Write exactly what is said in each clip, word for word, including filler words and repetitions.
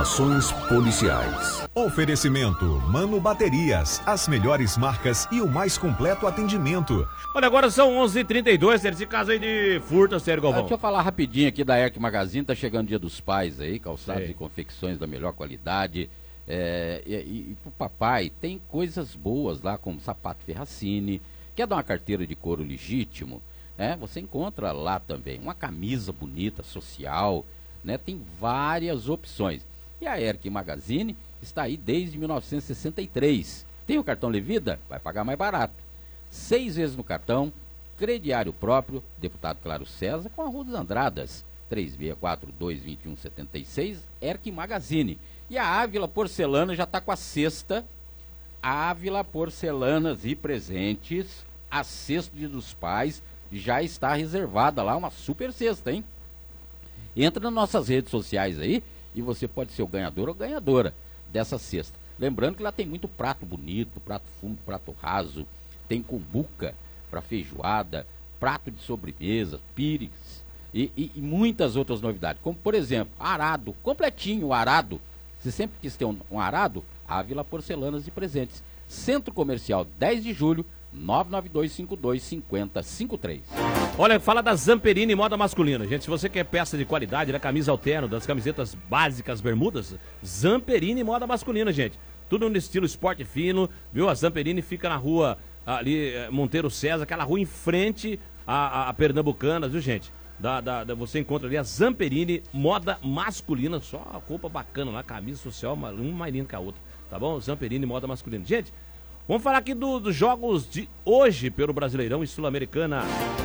Informações policiais. Oferecimento Mano Baterias, as melhores marcas e o mais completo atendimento. Olha, agora são onze e trinta e dois, esse caso aí de furto, Sérgio Galvão. Ah, deixa eu falar rapidinho aqui da Erc Magazine, tá chegando o Dia dos Pais aí, calçados Sei. e confecções da melhor qualidade. É, e, e, e pro papai tem coisas boas lá, como sapato Ferracini. Quer dar uma carteira de couro legítimo? É, você encontra lá também uma camisa bonita, social, né? Tem várias opções. E a Erc Magazine está aí desde mil novecentos e sessenta e três. Tem o cartão Levida? Vai pagar mais barato. Seis vezes no cartão, crediário próprio, deputado Claro César, com a Rua dos Andradas, três seis quatro, dois dois um sete seis, Erc Magazine. E a Ávila Porcelana já está com a cesta, Ávila Porcelanas e Presentes, a cesta Dia dos Pais, já está reservada lá, uma super cesta, hein? Entra nas nossas redes sociais aí e você pode ser o ganhador ou ganhadora dessa cesta. Lembrando que lá tem muito prato bonito, prato fundo, prato raso, tem cumbuca para feijoada, prato de sobremesa, pires e, e, e muitas outras novidades. Como, por exemplo, arado, completinho o arado. Você sempre quis ter um, um arado? Ávila Porcelanas e Presentes. Centro Comercial dez de julho, nove nove dois cinco dois cinco zero cinco três. Olha, fala da Zamperini Moda Masculina, gente. Se você quer peça de qualidade, da camisa alterno, das camisetas básicas, bermudas, Zamperini Moda Masculina, gente. Tudo no estilo esporte fino, viu? A Zamperini fica na rua ali, Monteiro César, aquela rua em frente a, a, a Pernambucanas, viu, gente? Da, da, da, você encontra ali a Zamperini Moda Masculina, só a roupa bacana lá, camisa social, uma, uma mais linda que a outra, tá bom? Zamperini Moda Masculina. Gente, vamos falar aqui do, dos jogos de hoje pelo Brasileirão e Sul-Americana.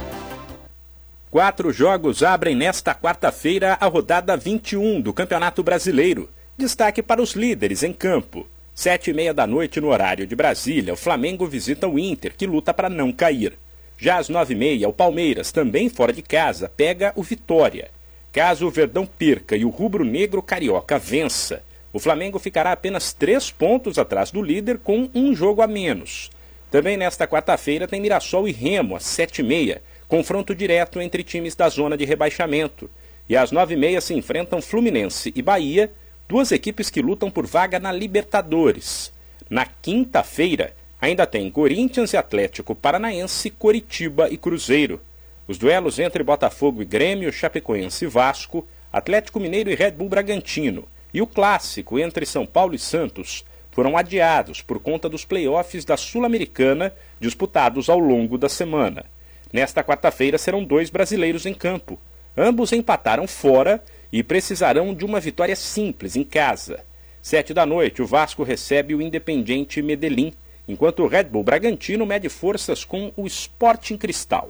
Quatro jogos abrem nesta quarta-feira a rodada vinte e um do Campeonato Brasileiro. Destaque para os líderes em campo. Sete e meia da noite no horário de Brasília, o Flamengo visita o Inter, que luta para não cair. Já às nove e meia, o Palmeiras, também fora de casa, pega o Vitória. Caso o Verdão perca e o rubro-negro carioca vença, o Flamengo ficará apenas três pontos atrás do líder com um jogo a menos. Também nesta quarta-feira tem Mirassol e Remo, às sete e meia, confronto direto entre times da zona de rebaixamento. E às nove e meia se enfrentam Fluminense e Bahia, duas equipes que lutam por vaga na Libertadores. Na quinta-feira, ainda tem Corinthians e Atlético Paranaense, Coritiba e Cruzeiro. Os duelos entre Botafogo e Grêmio, Chapecoense e Vasco, Atlético Mineiro e Red Bull Bragantino, e o clássico entre São Paulo e Santos foram adiados por conta dos playoffs da Sul-Americana disputados ao longo da semana. Nesta quarta-feira serão dois brasileiros em campo. Ambos empataram fora e precisarão de uma vitória simples em casa. Sete da noite, o Vasco recebe o Independiente Medellín, enquanto o Red Bull Bragantino mede forças com o Sporting Cristal.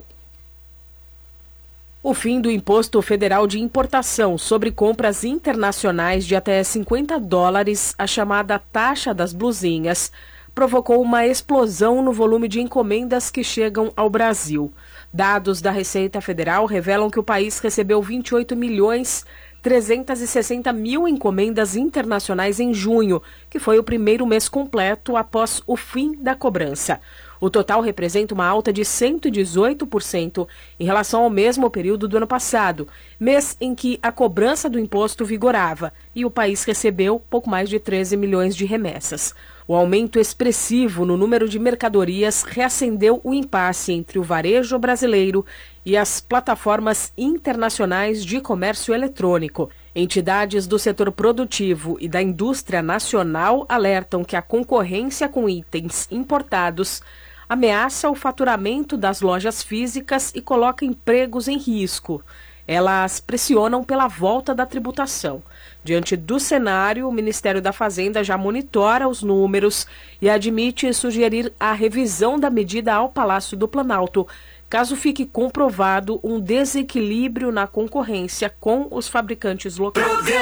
O fim do Imposto Federal de Importação sobre compras internacionais de até cinquenta dólares, a chamada taxa das blusinhas, provocou uma explosão no volume de encomendas que chegam ao Brasil. Dados da Receita Federal revelam que o país recebeu vinte e oito milhões trezentos e sessenta mil encomendas internacionais em junho, que foi o primeiro mês completo após o fim da cobrança. O total representa uma alta de cento e dezoito por cento em relação ao mesmo período do ano passado, mês em que a cobrança do imposto vigorava, e o país recebeu pouco mais de treze milhões de remessas. O aumento expressivo no número de mercadorias reacendeu o impasse entre o varejo brasileiro e as plataformas internacionais de comércio eletrônico. Entidades do setor produtivo e da indústria nacional alertam que a concorrência com itens importados ameaça o faturamento das lojas físicas e coloca empregos em risco. Elas pressionam pela volta da tributação. Diante do cenário, o Ministério da Fazenda já monitora os números e admite sugerir a revisão da medida ao Palácio do Planalto, caso fique comprovado um desequilíbrio na concorrência com os fabricantes locais.